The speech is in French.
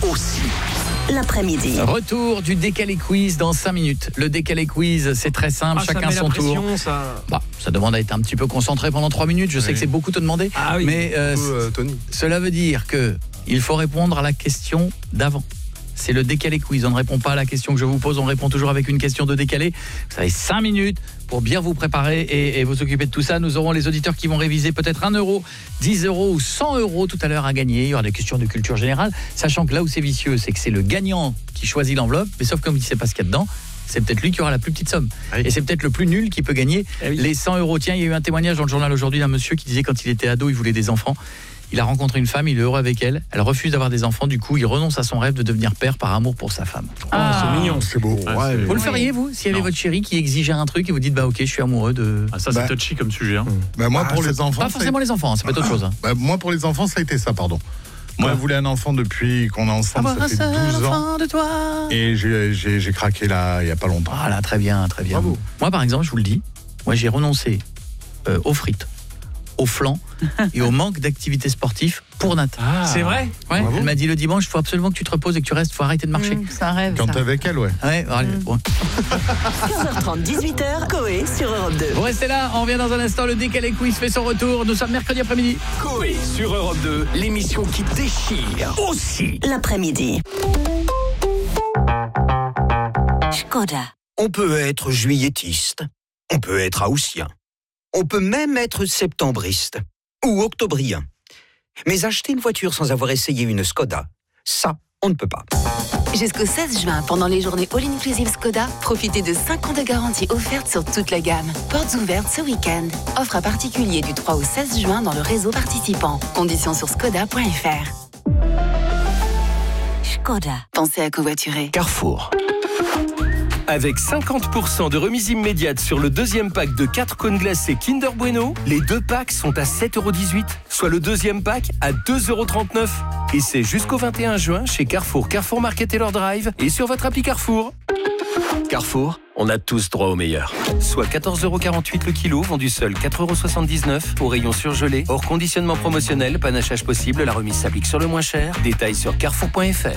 aussi l'après-midi. Retour du décalé quiz dans 5 minutes. Le décalé quiz, c'est très simple, chacun son tour. Ça demande à être un petit peu concentré pendant 3 minutes. Je sais que c'est beaucoup te demander, mais Tony. cela veut dire que il faut répondre à la question d'avant. C'est le décalé quiz. On ne répond pas à la question que je vous pose, on répond toujours avec une question de décalé. Vous avez 5 minutes pour bien vous préparer et vous occuper de tout ça. Nous aurons les auditeurs qui vont réviser peut-être 1 euro, 10 euros ou 100 euros tout à l'heure à gagner. Il y aura des questions de culture générale, sachant que là où c'est vicieux, c'est que c'est le gagnant qui choisit l'enveloppe, mais sauf comme il ne sait pas ce qu'il y a dedans, c'est peut-être lui qui aura la plus petite somme. Oui. Et c'est peut-être le plus nul qui peut gagner les 100 euros. Tiens, il y a eu un témoignage dans le journal aujourd'hui d'un monsieur qui disait quand il était ado, il voulait des enfants. Il a rencontré une femme, il est heureux avec elle. Elle refuse d'avoir des enfants, du coup, il renonce à son rêve de devenir père par amour pour sa femme. C'est mignon. C'est beau. Vous le feriez, vous, s'il y avait votre chéri qui exigeait un truc et vous dites, bah ok, je suis amoureux de... Ça, c'est touchy comme sujet. Hein. Moi, pour les enfants... Pas forcément les enfants, c'est pas autre chose. Moi, pour les enfants, ça a été ça, pardon. Moi, je voulais un enfant depuis qu'on est ensemble, ça fait 12 ans. De toi. Et j'ai craqué là, il n'y a pas longtemps. Voilà, très bien, très bien. Bravo. Moi, par exemple, je vous le dis, moi, j'ai renoncé aux frites, au flan et au manque d'activité sportive pour Nat. C'est vrai? Ouais, Bravo. elle m'a dit le dimanche, il faut absolument que tu te reposes et que tu restes, il faut arrêter de marcher. C'est un rêve. Quand ça. t'es avec elle, ouais. Ouais, allez, ouais. 15h30, 18h, Coé sur Europe 2. Vous restez là, on revient dans un instant, le décalé quiz fait son retour. Nous sommes mercredi après-midi. Coé sur Europe 2, l'émission qui déchire aussi l'après-midi. Škoda. On peut être juillettiste, on peut être haussien, on peut même être septembriste ou octobrien. Mais acheter une voiture sans avoir essayé une Škoda, ça, on ne peut pas. Jusqu'au 16 juin, pendant les journées All Inclusive Škoda, profitez de 5 ans de garantie offerte sur toute la gamme. Portes ouvertes ce week-end. Offre à particulier du 3 au 16 juin dans le réseau participant. Conditions sur škoda.fr. Škoda. Pensez à covoiturer. Carrefour. Avec 50% de remise immédiate sur le deuxième pack de 4 cônes glacés Kinder Bueno, les 2 packs sont à 7,18€, soit le deuxième pack à 2,39€. Et c'est jusqu'au 21 juin chez Carrefour, Carrefour Market et leur Drive et sur votre appli Carrefour. Carrefour, on a tous droit au meilleur. Soit 14,48€ le kilo, vendu seul 4,79€ au rayon surgelé. Hors conditionnement promotionnel, panachage possible, la remise s'applique sur le moins cher. Détails sur carrefour.fr.